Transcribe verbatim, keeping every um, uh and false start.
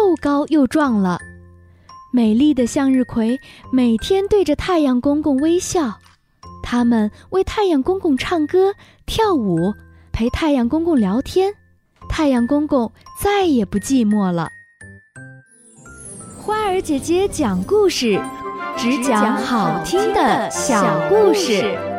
又高又壮了。美丽的向日葵每天对着太阳公公微笑，它们为太阳公公唱歌跳舞，陪太阳公公聊天，太阳公公再也不寂寞了。花儿姐姐讲故事，只讲好听的小故事。